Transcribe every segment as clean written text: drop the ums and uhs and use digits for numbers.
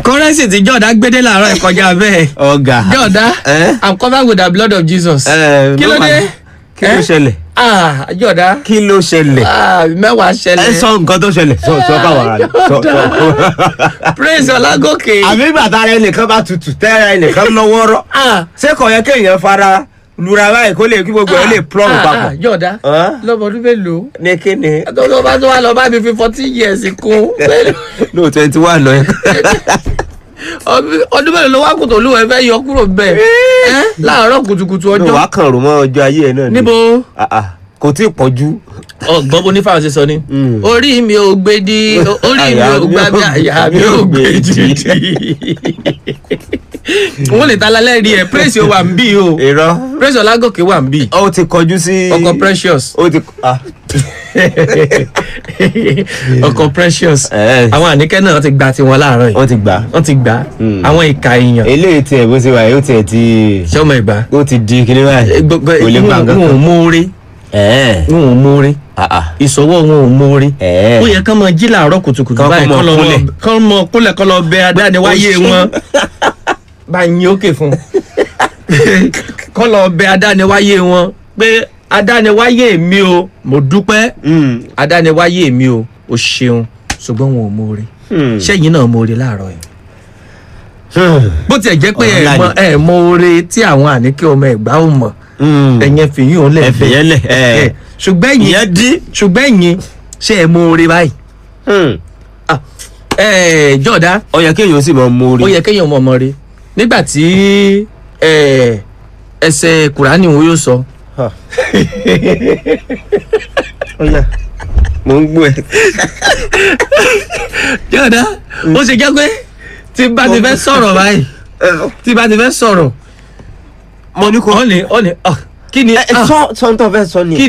Currency tí Jọ̀dá gbédé láàárọ̀ ìkọjá bẹ́ẹ̀. Ọ̀gá. Jọ̀dá, I'm covered with the blood of Jesus. Kí ló dé? Kí ló ṣẹlẹ̀? Jọ̀dá. Kí ló ṣẹlẹ̀? Mẹ́wàá ṣẹlẹ̀. Ẹ sọ nǹkan tó ṣẹlẹ̀. Sọ káwọn ara rẹ̀. Praise Ọlágòkè. Àbí bàtà rẹ̀ nìkan bá tutù tẹ́ra ẹnìkan lọ́wọ́ rọ́. Ṣé kò yẹ kéèyàn fara lura báyìí kó lè kí gbogbo ẹ lè plọ́ọ̀mù papọ̀? Jọ̀dá, lọ́mọdún mélòó? Ní kíni? Tó bá tó wá lọ bá mi fi 14 years kún. No 21 lọ yẹn. Ọdún mélòó ló wá kùtò olúwa ẹ fẹ́ yọ kúrò bẹ́ẹ̀ láàárọ̀ kùtùkùtù ọjọ́. Wàá kàn rò mọ́ ọjọ́ ayé ẹ náà ni. Níbo? Kò tí ì pọ̀jù. Ọgbọ́n bó ní fáwọn ṣe sọ ni. Orí mi ò gbé di, orí mi ò gbá bí àyà mi ò gbé dìdì. Wọ́n lè ta lálẹ́ rí ẹ, Praise wà ń bí o. Irọ́. Praise Ọlágòkè wà ń bí. Ó ti kọjú sí. Ọkọ Precious. Ó ti Ọkọ Precious. Àwọn Àníkẹ́ náà ti gba tiwọn láàárọ̀ yìí. Wọ́n ti gbà. Wọ́n ti gbà. Àwọn ìka èèyàn. Eléyìí tiẹ̀ bó ṣe wà yóò tiẹ̀ ti. Ṣé ọmọ ìgbà? Ó ti di kíní báyìí. Kò lè gbà nǹkan. Wọn ò mórí. Wọn ò mórí. Ìṣọwọ́ wọn ò mórí. Ó yẹ kán mọ jí láàárọ̀ kùtùkùtù báyìí kán mọ kúnlẹ̀ kán lọ bẹ adániwáyé wọn. Bá yín òkè fún. Kán lọ bẹ adániwáyé wọn pé adániwáyé mi o, mo dúpẹ́. Adániwáyé mi o ṣeun, ṣùgbọ́n wọn ò mórí. Ṣẹ́yìn náà mórí láàárọ̀ yìí. Bó tiẹ̀ jẹ́ pé ẹ mọ oore tí àwọn Àníkẹ́ ọmọ Ẹ̀gbá ò mọ̀. Ẹ̀yẹn fìyín òun lẹ̀ ẹ̀fẹ̀yẹ́ lẹ̀. ṣùgbọ́n ẹ̀yin ṣe ẹ̀ mọ oore báyìí. Jọ̀dá. Ó yẹ kéèyàn sì mọ mórí. Ó yẹ kéèyàn mọ ọmọ rẹ nígbà tí ẹsẹ̀ Kùránì wọn yóò sọ. Mo ń gbọ́ ẹ. Jọ̀dá, ó ṣe jẹ́ pé tí bá ti fẹ́ sọ̀rọ̀ báyìí, tí bá ti fẹ́ sọ̀rọ̀, mo ní kó. ó ní kí ni sọ́ńtọ̀ fẹ́ sọ ni. kí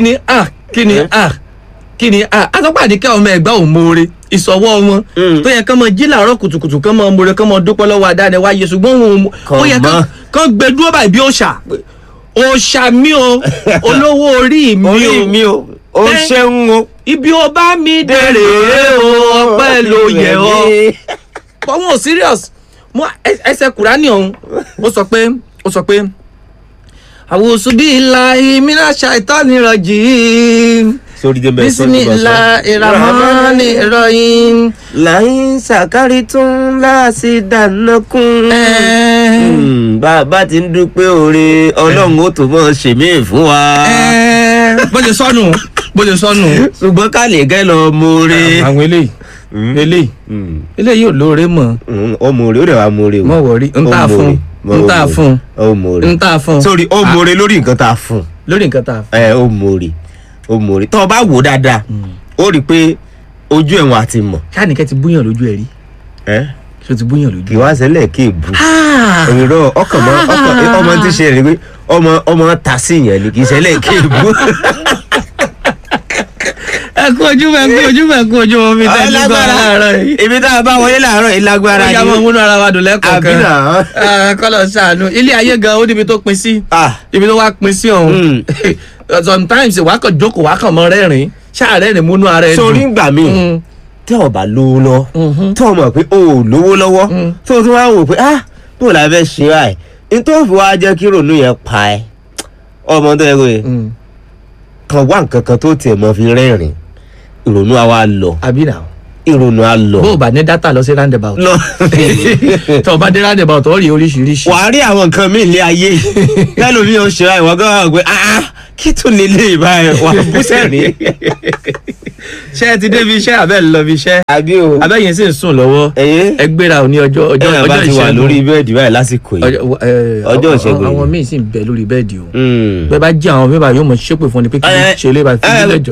ni àtọ́pọ̀ Àníkẹ́ ọmọ Ẹ̀gbá ò mórí ìsọwọ́ wọn tó yẹ kán mọ jí làárọ̀ kùtùkùtù kán mọ mórí kán mọ dúpẹ́ lọ́wọ́ adániwáyé ṣùgbọ́n wọn ó yẹ kán gbé dúró báyìí bí òòṣà mi o, olówó orí mi o, ó ṣeun o. Ibi ó bá mi dèrè o, ọpẹ́ ló yẹ ọ́. Wọn ò serious. Ẹsẹ̀ Kùránì ọ̀hún ó sọ pé A'udhu billahi minash shaitani rajim. Bismillahirrahmanirrahim. La'in shakartum la'azidannakum. Bàbá ti ń dúpẹ́ oore Ọlọ́run ó tó mọ́ ṣèmí fún wa. Bó ṣe sọnù. Ṣùgbọ́n ká lè gẹ́ lọ mórí. Àwọn eléyìí ò lóore mọ́. Ó mórí, ó dẹ̀ wá mórí o. Mọ̀ wọ̀rí, ń tà fún. Ó mórí. Sórí ó mórí lórí nǹkan tá a fún. Ó mórí. Tó o bá wò dáadáa, ó rí i pé ojú ẹ̀wọ̀n àti mọ̀. Ṣé Àníkẹ́ ti búyàn lójú ẹ̀ rí? Ṣé o ti búyàn lójú? Kì wá ṣẹlẹ̀ kéèbù. Òrìrọ̀ ọmọ tí ṣe rè pé ọmọ ta sí yẹn ni kì í ṣẹlẹ̀ kéèbù. Ẹ kú ojú mi tẹ́ ní gbọ́ láàárọ̀ yìí. Ibi tá a bá wọlé láàárọ̀ yìí lágbára ni. Ó yá mọ́ múnú ara wa dùn lẹ́kọ̀ọ̀kan. Kọ́lọ̀ ṣàánú. Ilé ayé gan ó níbi tó pin sí. Ibi tó wá pin sí ọ̀hún. Sometimes wàá kàn jókòó wàá kàn mọ́ rẹ́rìn-ín. Ṣáàrẹ́rìn múnú ara ẹ̀ dùn. Sórí ń gbà mí. Tí o bá lówó lọ, tí o mọ̀ pé o ò lówó lọ́wọ́, tí o tún wá wò pé bó la fẹ́ ṣe báyìí, nítorí òfin wa jẹ́ kí rònú yẹn pa ẹ́. Ọmọ tó yẹ kó yẹ kan wá nǹkan kan tó tiẹ̀ mọ́ fi rẹ́rìn-ín. Ìrònú àwa lọ. Àbí nà. Ìrònú á lọ. Bó o bá ní dátà lọ sí roundabout. Tó o bá dé roundabout ó rí oríṣiríṣi. Wàá rí àwọn nǹkan míì ní ayé. Lẹ́nu mi ò ṣe àìwọ́ gan-an pé kí tún lè lè báyìí wà bú sẹ́rìn. Ṣé ẹ ti débi iṣẹ́ àbẹ́ lọ bí iṣẹ́? Àbí o. Abẹ́yẹn sì ń sùn lọ́wọ́. Ẹ gbéra ò ní ọjọ́ ìṣẹ́gun. Ẹ bá ti wà lórí bẹ́ẹ̀dì báyìí lásìkò yìí. Ọjọ́ ìṣẹ́gun yìí. Àwọn míì sì ń bẹ lórí bẹ́ẹ̀dì o. Bẹ́ẹ̀ bá jí àwọn mẹ́bàá yóò mọ̀ ṣépè fún ni pé kí n ṣe lé báyìí fún ilé ìjọ.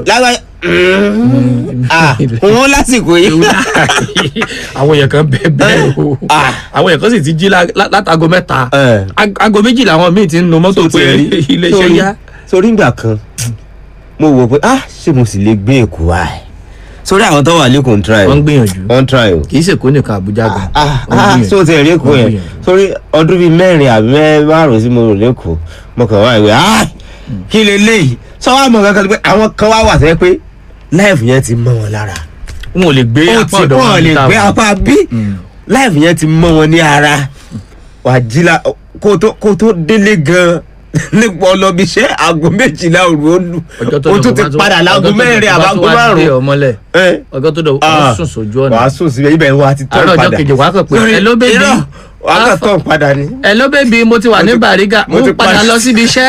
Wọ́n lásìkò yìí. Àwọn èèyàn kan bẹ́ẹ̀ o. Àwọn èèyàn kan sì ti jí látago 3. Ago 2 làwọn míì ti ń nu mọ́tò pé ilé iṣẹ́ yá. Sórí ìgbà kan mo wò pé ṣé mo sì lè gbé Èkó wá ẹ̀. Sórí àwọn tó wà lẹ́kọ̀ọ́ ń try. Wọ́n gbìyànjú. Wọ́n try o. Kì í ṣèkó nìkan Àbújá gan. So ti ẹ̀rí Èkó yẹn. Sórí ọdún bíi 4 àbí 5 sí mo rò lẹ́kọ̀ọ́ mo kàn wá ìwé kí lè léyìí. Sọ wá mọ̀ kankan pé àwọn kan wá wà sẹ́ pé láìfù yẹn ti mọ́ wọn lára. Wọn ò lè gbé apá ọ̀dọ̀ wọn lè gbé apá bí láìfù yẹn ti mọ́ wọn ní ara wàá jí la kó tó délé gan nípa ọlọ́bí iṣẹ́ aago 12 òru ó lù ó tún ti padà láago 4 àbágo 5. ọjọ́ tó dọ̀ wọ́n sùn sójú ọ̀nà. wàá sùn síbẹ̀ ibẹ̀ wàá ti tọ́ padà. àárọ̀ ọjọ́ kejì wàá kàn pé ẹ ló bẹ́ẹ̀ bí wàá kàn tọ́ padà ni. ẹ ló bẹ́ẹ̀ bí mo ti wà ní Bàrígà mo padà lọ síbi iṣẹ́.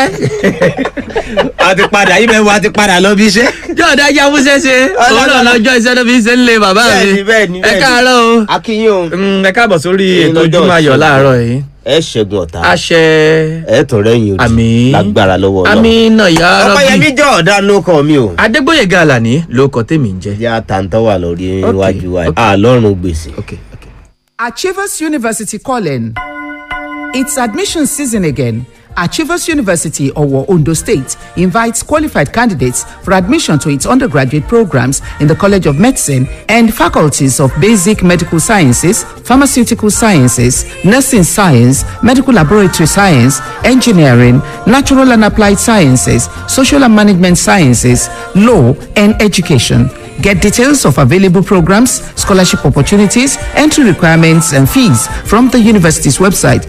wàá ti padà ibẹ̀ wàá ti padà lọ bí iṣẹ́. yóò dá ẹja fún ṣẹ́ṣe òun náà lọ́jọ́ iṣẹ́ tó fi ṣe ń lé bàbá mi. ẹ káàárọ̀ o. akínyìn o. ẹ káàbọ̀ sórí ètò Ojúmọ́ Ayọ̀ láàárọ̀ yìí. ẹ ṣẹ́gun ọ̀tá. àṣẹ. ẹ tọrẹ yín o. àmín. lágbára lọ́wọ́ Ọlọ́run. àmín náà yá rọ́bì. Ọpẹ́yẹmí jẹ́ ọ̀dà ló kọ́ mi o. Adégbóyèga Àlàní ló kọ tèmi ń jẹ́. yá tàǹtọ́ wà lórí iwájú wa àlọ́run gbèsè. Achievers University calling. It's admission season again. Achievers University, Owo, Ondo State, invites qualified candidates for admission to its undergraduate programs in the College of Medicine and faculties of Basic Medical Sciences, Pharmaceutical Sciences, Nursing Science, Medical Laboratory Science, Engineering, Natural and Applied Sciences, Social and Management Sciences, Law, and Education. Get details of available programs, scholarship opportunities, entry requirements, and fees from the university's website,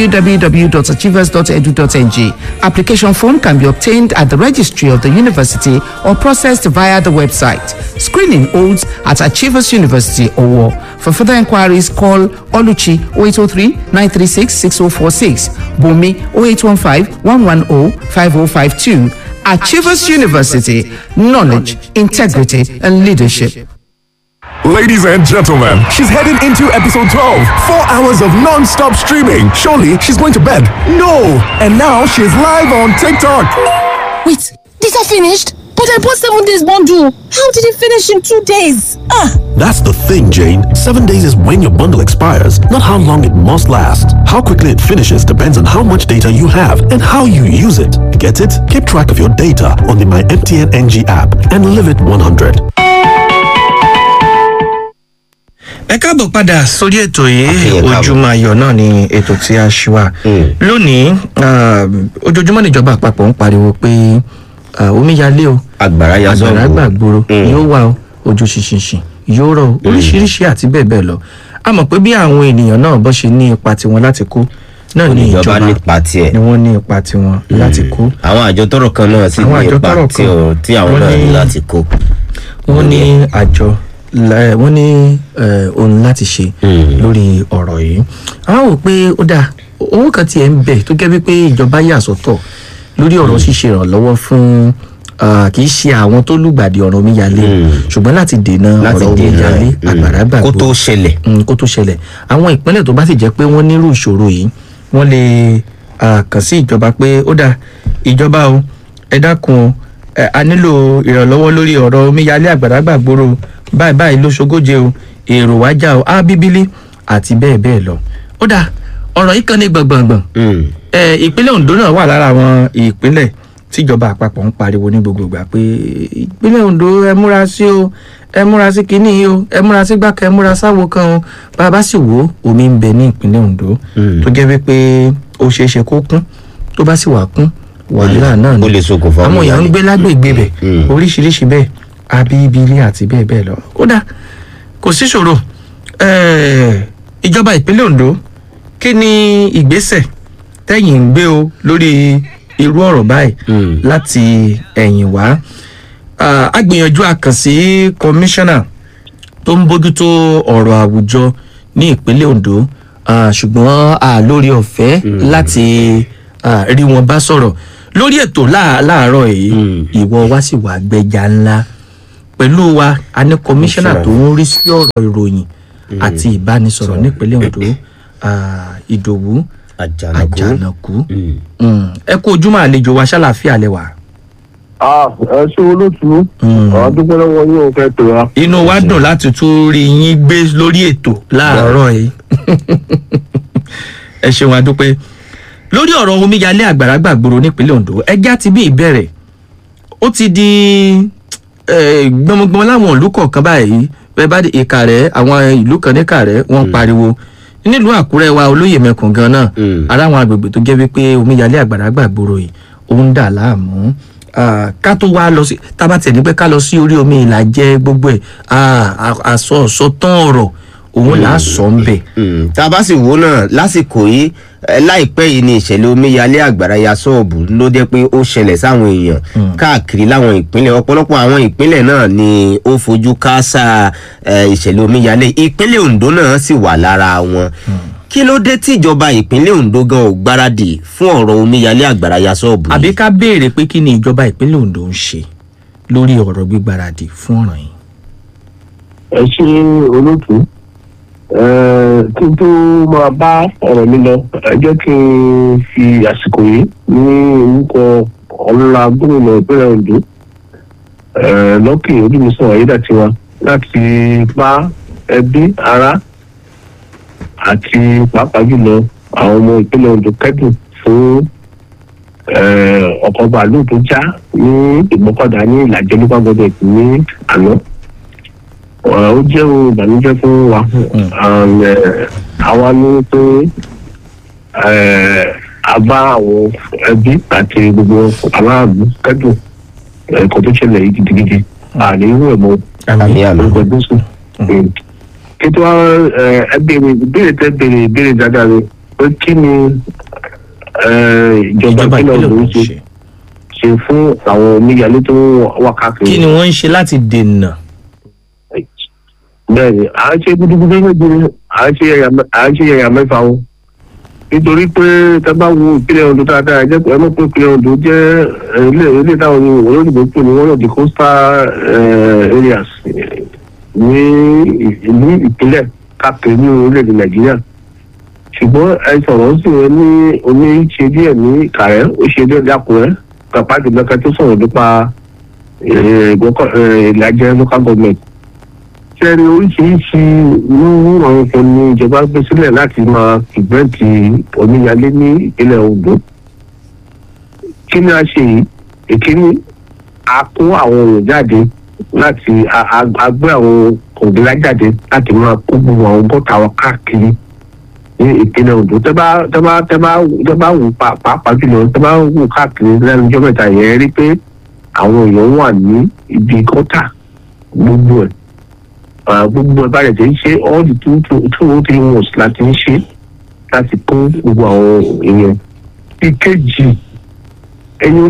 www.achievers.edu.ng. Application form can be obtained at the registry of the university or processed via the website. Screening holds at Achievers University, Owo. For further inquiries, call Oluchi 0803 936 6046, Bumi 0815 110 5052. Achievers University, knowledge, integrity, and leadership. Ladies and gentlemen, she's heading into episode 12. 4 hours of non-stop streaming. Surely she's going to bed. No! And now she's live on TikTok. Wait, these are finished? But I bought 7 days bundle. How did it finish in 2 days? That's the thing, Jane. 7 days is when your bundle expires, not how long it must last. How quickly it finishes depends on how much data you have and how you use it. Get it? Keep track of your data on the My MTN NG app and live it 100. ẹ káàbọ̀ padà sórí ètò yìí Ojúmọ́ Ayọ̀ náà ni ètò tí a ṣe wà lónìí. Ojoojúmọ́ níjọba àpapọ̀ ń pariwo pé omíyalé o àgbàrá gbàgbóró yóò wà o ojú ṣinṣin yóò rọ̀ oríṣiríṣi àti bẹ́ẹ̀ bẹ́ẹ̀ lọ. A mọ̀ pé bí àwọn ènìyàn náà bọ́ ṣe ní ipa tiwọn láti kó náà ní ìjọba nípa tiẹ̀ ni wọ́n ní ipa tiwọn láti kó. àwọn àjọ tọ́rọ̀ kan náà sì ní ipa tí àwọn náà ní láti kó. wọ́n ní àjọ wọ́n ní ohun láti ṣe lórí ọ̀rọ̀ yìí. àwọn wò pé ó dáa owó kan tiẹ̀ ń bẹ tó jẹ́ wípé ìjọba yà sọ́tọ̀ lórí ọ̀rọ̀ ṣíṣe ìrànlọ́wọ́ fún kì í ṣe àwọn tó lùgbàdì ọ̀rọ̀ omíyalé ṣùgbọ́n láti dènà ọ̀rọ̀ omíyalé àgbàrá gbàgbó kó tó ṣẹlẹ̀. àwọn ìpínlẹ̀ tó bá sì jẹ́ pé wọ́n nírú ìṣòro yìí wọ́n lè kàn sí ìjọba pé ó dáa ìjọba o ẹ dákun a nílò ìrànlọ́wọ́ lórí ọ̀rọ̀ omíyalé àgbàrá gbàgbóró báyìí ló ṣogóje o èrò wájà o ábíbílí àti bẹ́ẹ̀ bẹ́ẹ̀ lọ. ó dáa ọ̀rọ̀ yìí kan ní gbọ̀ngbọ̀ngbọ̀n. ìpínlẹ̀ Ondo náà wà lára àwọn ìpínlẹ̀ tíjọba àpapọ̀ ń pariwo ní gbogbo ìgbà pé ìpínlẹ̀ Ondo ẹ múra sí o ẹ múra sí kínní o ẹ múra sí gbàkẹ́ ẹ múra sáwo kan o bàbá sì wò omi ń bẹ ní ìpínlẹ̀ Ondo tó jẹ́ wípé ó ṣeé ṣe kó kún tó bá sì wà kún wàhálà náà ni àwọn èèyàn ń gbé lágbègbè bẹ̀ oríṣiríṣi bẹ́ẹ̀ abíbílé àti bẹ́ẹ̀ bẹ́ẹ̀ lọ. kódà kò sí ṣòro ìjọba ìpínlẹ̀ Ondo kí ni ìgbésẹ̀ tẹ́yìn ń gbé o lórí irú ọ̀rọ̀ báyìí láti ẹ̀yìn wá. A gbìyànjú a kàn sí kọmíṣánná tó ń bójútó ọ̀rọ̀ àwùjọ ní ìpínlẹ̀ Ondo ṣùgbọ́n lórí ọ̀fẹ́ láti rí wọn bá sọ̀rọ̀ lórí ètò láàárọ̀ yìí ìwọ wá sì wà gbẹja ńlá pẹ̀lú wa a ní kọmíṣánná tó ń rí sí ọ̀rọ̀ ìròyìn àti ìbánisọ̀rọ̀ nípínlẹ̀ Ondo Ìdòwú Àjànàkú. ẹ kú ojúmọ́ àlejò wa ṣàlàáfíà lẹ́wà. ẹ ṣe olóòtú àdúgbò lọ́wọ́ yóò fẹ́ tó wa. inú wa dùn láti tún rí yín gbé lórí ètò láàárọ̀ yìí. ẹ ṣeun adúpẹ́. lórí ọ̀rọ̀ omíyalé àgbàrá gbàgbóró nípínlẹ̀ Ondo ẹjá ti bí ìbẹ̀rẹ̀ ó ti di gbọmọgbọmọ láwọn ìlú kọ̀ọ̀kan báyìí bẹ́ẹ̀ bá di Ìkàrẹ́ àwọn ìlú kan ní Ìkàrẹ́ wọ́n pariwo nílùú Àkúrẹ́ wa Olóyè Mẹ́kùn gan náà ara àwọn agbègbè tó jẹ́ wípé omíyalé àgbàrá gbàgbóró yìí ó ń dà láàmú. ká tó wá lọ sí tábàtẹ̀ ní pé ká lọ sí orí omi Ìlàjẹ gbogbo ẹ̀ àsọtán ọ̀rọ̀ òun là á sọ ń bẹ̀. tá a bá sì wò náà lásìkò yìí láìpẹ́ yìí ni ìṣẹ̀lẹ̀ omíyalé àgbàrá ya ṣọ́ọ̀bù ló jẹ́ pé ó ṣẹlẹ̀ sáwọn èèyàn káàkiri láwọn ìpínlẹ̀ ọ̀pọ̀lọpọ̀ àwọn ìpínlẹ̀ náà ni ó fojú kásá ìṣẹ̀lẹ̀ omíyalé ìpínlẹ̀ Ondo náà sì wà lára wọn. Kí ló dé tí ìjọba ìpínlẹ̀ Ondo gan ò gbáradì fún ọ̀rọ̀ omíyalé àgbàrá ya ṣọ́ọ̀bù? àbí ká béèrè pé kí ni ìjọba ìpínlẹ̀ Ondo ń ṣe lórí ọ̀rọ̀ gbígbáradì fún ọ̀ràn yìí. ẹ ṣe olóòtú kí n tó máa bá ọ̀rọ̀ mi lọ ẹ jẹ́ kí n fi àsìkò yìí ní orúkọ ọ̀la gómìnà ìpínlẹ̀ Ondo Lucky Odúmísàn Ayédàtiwa láti bá ẹbí ará àti pàápàá jùlọ àwọn ọmọ ìpínlẹ̀ Ondo kẹ́dùn fún ọkọ̀ bàálù tó já ní Ìgbọ́kọ̀dá ní Ìlàjẹ local government ní àná. Ó jẹ́ ohun ìbànújẹ́ fún wa. Àwa ní pé a bá àwọn ẹbí àti gbogbo aráàlú kẹ́dùn ẹ̀kọ́ tó ṣẹlẹ̀ yìí gidigidi. Àní irú ẹ̀ mọ́ orúkọ Jésù. Kí tó wá ìbéèrè tẹ́ ìbéèrè dáadáa rẹ̀ pé kí ni ìjọba ìpínlẹ̀ Ondo ń ṣe fún àwọn omíyalé tó wà káàkiri. kí ni wọ́n ń ṣe láti dènà? Bẹ́ẹ̀ni à ń ṣe gudugudu méje à ń ṣe ẹ̀yà mẹ́fà o nítorí pé tábà wo ìpínlẹ̀ Ondo dáadáa jẹ́ pé ẹ̀mọ́ pé ìpínlẹ̀ Ondo jẹ́ ilé táwọn olóyìnbó pè ní one of the coastal areas ní ìlú ìpínlẹ̀ káàkiri ní orílẹ̀-èdè Nàìjíríà. Ṣùgbọ́n ẹ sọ̀rọ̀ sí ẹ ní omi ṣe díẹ̀ ní Ìkàrẹ́ ó ṣe díẹ̀ dákùrẹ́ pàpàdé lọ́kẹ́ tó sọ̀rọ̀ nípa Ìlàjẹ local government. Ṣẹ́ni oríṣiríṣi irú àwọn kan ní ìjọba gbé sílẹ̀ láti máa prevent omíyalé ní ìpínlẹ̀ Ondo. Kí ni a ṣe yìí? Èkíní a kó àwọn èèyàn jáde láti agbé àwọn kòǹgílá jáde láti máa kó gbogbo àwọn bọ́tà wọn káàkiri ní ìpínlẹ̀ Ondo. Tẹ́ bá wù pàápàá jùlọ tẹ́ bá wù káàkiri lẹ́nu ọjọ́ mẹ́ta yẹn rí pé àwọn èèyàn wà ní ibi gọ́tà gbogbo ẹ̀. Gbogbo ẹ̀ báyìí ti ń ṣe all the 203 months láti ń ṣe láti kó gbogbo àwọn èèyàn. Ìkejì èèyàn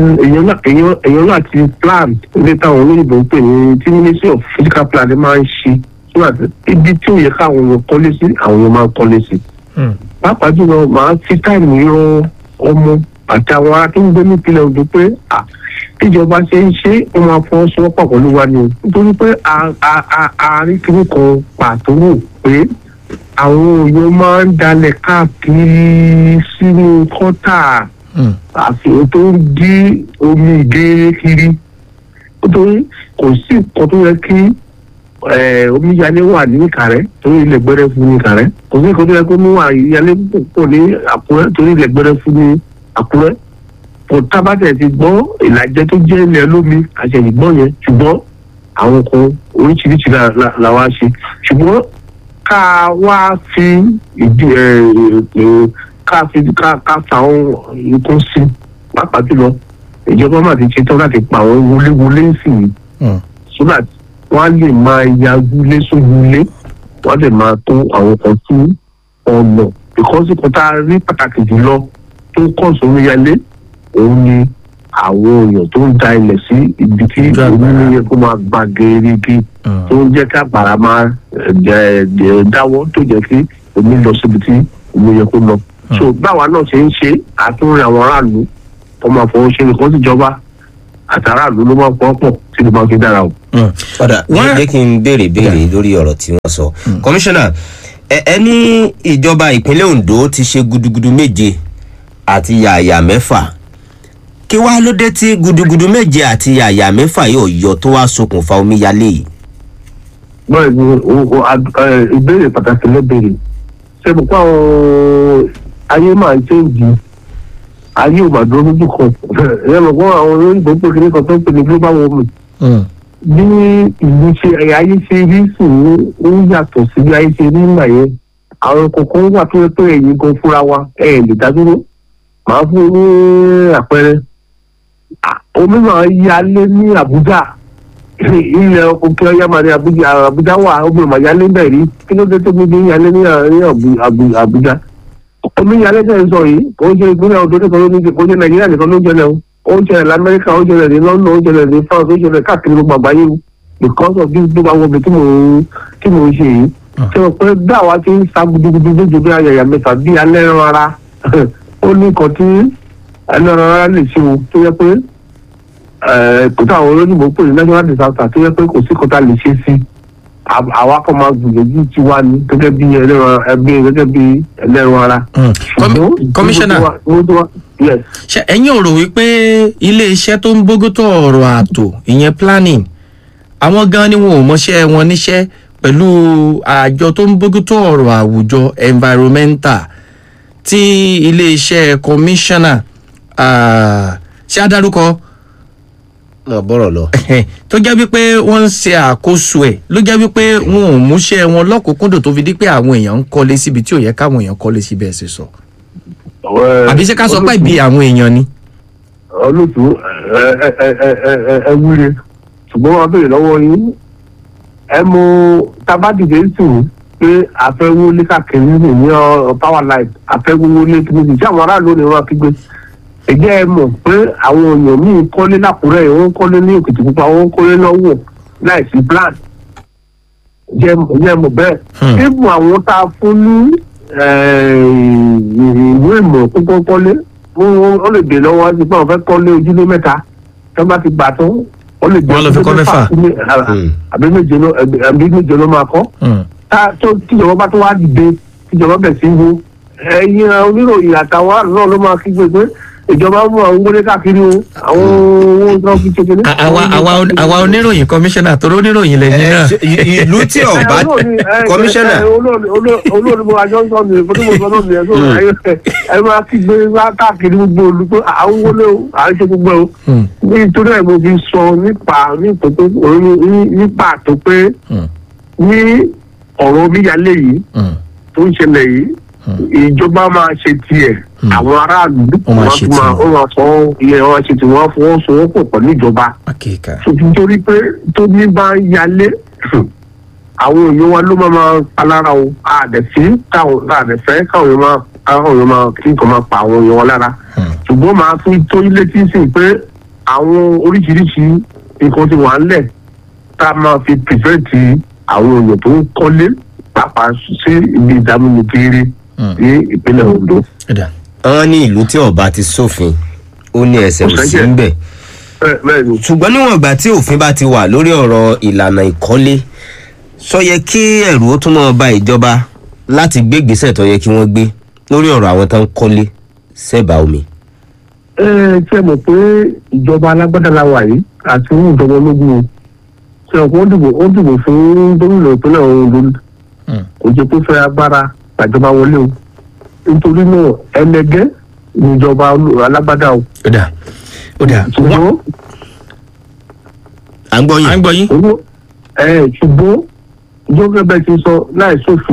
láti plan ilé táwọn olóyìnbó ń pè ní tí Ministry of Physical Planning máa ń ṣe ibi tí ó yẹ káwọn èèyàn kọ́lé sí àwọn èèyàn máa ń kọ́lé sí. Pàápàá jùlọ màá fi táìmù ran ọmọ àti àwọn ará tó ń gbé nípínlẹ̀ Ondo pé tíjọba ṣe ń ṣe ó máa fọwọ́sowọ́pọ̀ pẹ̀lú wa ni nítorí pé àárín kìíní kan pàtó wò pé àwọn èèyàn máa ń dalẹ̀ káàkiri sínú kọ́tà àfihàn tó ń dí omi ìgéré kiri nítorí kò sí nǹkan tó yẹ kí omíyalé wà ní Ìkàrẹ́ torí ilẹ̀ gbẹ́rẹ́ fún ní Ìkàrẹ́ kò sí nǹkan tó yẹ kó mú ìyalé pọ̀ ní Àkúrẹ́ torí ilẹ̀ gbẹ́rẹ́ fún ní Àkúrẹ́ kò tábàtẹ̀ ti gbọ́ Ìlàjẹ tó jẹ́ ilẹ̀ olómi àṣẹyìngbọ́n yẹn ṣùgbọ́n àwọn kan oríṣiríṣi la wá ṣe ṣùgbọ́n ká wá fi ìdí ká fàwọn nǹkan sí pàápàá jùlọ ìjọba máa ti ṣetán láti pa àwọn wọléwọlé sí i so that wọ́n á lè máa yagulé sójúlé wọ́n á lè máa tó àwọn kan sí ọ̀nà because kò tá a rí pàtàkì jùlọ tó kọ̀ sórí yálé òun ni àwọn èèyàn tó ń da ilẹ̀ sí ibi tí omi yẹ kó máa gba gerege tó ń jẹ́ ká bàrà máa dáwọ́ tó jẹ́ kí omi lọ síbi tí omi yẹ kó lọ. So báwa náà ṣe ń ṣe àtúnrìn àwọn aráàlú tó máa fọwọ́ ṣe nìkan síjọba àti aráàlú ló máa pọ̀ pọ̀ tí ló máa fi dára o. Padà jẹ́ kí n béèrè lórí ọ̀rọ̀ tí wọ́n sọ. Kọmíṣánná ẹ ní ìjọba ìpínlẹ̀ Ondo ti ṣe gudugudu méje àti yàyà mẹ́fà. Kí wá ló dé tí gudugudu méje àti yàyà mẹ́fà yóò yọ tó wá ṣokùnfà omíyalé yìí? Bẹ́ẹ̀ ni ìbéèrè pàtàkì lẹ́bẹ̀rẹ̀ ṣé mo pa àwọn ayé máa ń ṣéǹjì ayé ò máa dúró lójú kan ẹ mọ̀ fún àwọn olóyìnbó pé kí ní kan tó ń pè ní global warming. Bí ìlú ṣe ayé ṣe rí sùn ó yàtọ̀ sí bí ayé ṣe rí nígbà yẹn àwọn kọ̀ọ̀kan wà tó yẹ pé ẹ̀yin gan fúnra wa lè dá dúró. Màá fún ní àpẹẹrẹ omi máa yálé ní Àbújá ilẹ̀ òkè ọ̀yá màrí Àbújá wà obìnrin màyálé bẹ́ẹ̀ rí kí ló dé tó bí ní yálé ní Àbújá. omíyalé tẹ̀ ń sọ yìí kò ń ṣe ìpínlẹ̀ Oǹdó nìkan ló ní kò ń ṣe Nàìjíríà nìkan ló ń ṣẹlẹ̀ o ó ń ṣẹlẹ̀ lamẹ́ríkà ó ń ṣẹlẹ̀ ní London ó ń ṣẹlẹ̀ ní France ó ń ṣẹlẹ̀ káàkiri gbogbo àgbáyé o because of this global warming tí mò ń ṣe yìí. ṣé o pé bí àwa ti ń sa gudugudu lójú bí ayẹyẹ mẹ́fà bí alẹ́ rárá ó ní nǹkan tí alẹ́ rárá lè ṣe o tó yẹ pé kò tó àwọn olóyìnbó pè ní national disaster tó yẹ pé kò sí kọta lè ṣe sí àwa kan máa gbìyànjú tí wá ní gẹ́gẹ́ bí ẹlẹ́ran ara. Kọmíṣánná ṣe ẹ̀yin ò rò wípé ilé-iṣẹ́ tó ń bójútó ọ̀rọ̀ ààtò ìyẹn planning àwọn gan ni wọn ò mọṣẹ́ wọn níṣẹ́ pẹ̀lú àjọ tó ń bójútó ọ̀rọ̀ àwùjọ environmental tí ilé-iṣẹ́ kọmíṣánná ṣé á dárúkọ náà bọ̀rọ̀ lọ. tó jẹ́ wípé wọ́n ń ṣe àkóso ẹ̀ ló jẹ́ wípé wọn ò múṣẹ́ wọn lọ́kùnkúndùn tó fi di pé àwọn èèyàn ń kọ́lé síbi tí ò yẹ káwọn èèyàn kọ́lé síbẹ̀ ṣe sọ. àbí ṣé ká sọ pé ìbí àwọn èèyàn ni. olóòtú ẹ wúre ṣùgbọ́n wọn béèrè lọ́wọ́ yín ẹ mú tabadìdé sùn pé àfẹ́wó ní káàkiri ní power line àfẹ́wó ní kíni tí àwọn aráàlú ni wọ́n fi gbé. Ẹ̀jẹ̀ ẹ mọ̀ pé àwọn èèyàn míì kọ́lé lákùrẹ́ wọ́n kọ́lé ní Òkìtìpupa wọ́n kọ́lé lọ́wọ́ láìsí plan. Ẹ̀jẹ̀ mọ̀ bẹ́ẹ̀. Ibùn àwọn tá a fún ní ìwé ìmọ̀ púpọ̀ kọ́lé wọ́n lè dè lọ́wọ́ sí pé wọ́n fẹ́ kọ́lé ojúlé mẹ́ta tí wọ́n bá ti gbà tán wọ́n lè wọ́n lọ fi kọ́ mẹ́fà àbí méje ló máa kọ́. Tíjọba bá tó wá dìde tíjọba bẹ̀ sí wo ẹ̀yin oníròyìn àtàwọn àrùn náà ló máa kígbe pé ìjọba mú àwọn gbọ́dé káàkiri o àwọn owó tó fi kékeré. àwa oníròyìn kọmíṣánná torí oníròyìn lẹ́yìn náà. ìlú tí ọba kọmíṣánná. olórí mo àjọ ń sọ mi ìfọdún mo sọ náà nìyẹn tó ẹ máa kígbe wá káàkiri gbogbo olú pé àwọn wọlé o à ń ṣe gbogbo o. nítorí ẹ̀ mo fi sọ nípa tó pé ní ọ̀rọ̀ omíyalé yìí tó ń ṣẹlẹ̀ yìí ìjọba máa ṣe tiẹ̀ àwọn aráàlú wọn máa sọ iye wọn ṣe tí wọn fọwọ́sowọ́pọ̀ pẹ̀lú ìjọba nítorí pé tó ní bá ń yalé àwọn èèyàn wa ló máa palára o àdẹ̀fẹ́ káwọn èèyàn máa kí nǹkan máa pa àwọn èèyàn wọn lára ṣùgbọ́n máa fi tó ilé tí ń sìn pé àwọn oríṣiríṣi nǹkan ti wà ńlẹ̀ tá a máa fi pìfẹ́ǹtì àwọn èèyàn tó ń kọ́lé pàápàá sí ibi ìdámúni kéré ní ìpínlẹ̀ Oǹdó. wọ́n ní ìlú tí ọba ti sófin ó ní ẹsẹ̀ òsì ń bẹ̀. ṣùgbọ́n níwọ̀n ìgbà tí òfin bá ti wà lórí ọ̀rọ̀ ìlànà ìkọ́lé sọ yẹ kí ẹ̀rù ó tún máa ba ìjọba láti gbé ìgbésẹ̀ tó yẹ kí wọ́n gbé lórí ọ̀rọ̀ àwọn tó ń kọ́lé sẹ́bàá omi. ṣe mọ̀ pé ìjọba alágbádá la wà yìí àti ìjọba ológun o ṣe ọ̀pọ̀ ó dìbò fún gómìnà ìpínlẹ̀ Oǹdó kò jẹ́ pé fẹ́ agbára gbàjọba wọlé o nítorí náà ẹlẹgẹ́ níjọba alágbádá o. ó dà. ṣùgbọ́n à ń gbọ́ yín. ṣùgbọ́n ìjọba bẹ́ẹ̀ ti sọ láì sófin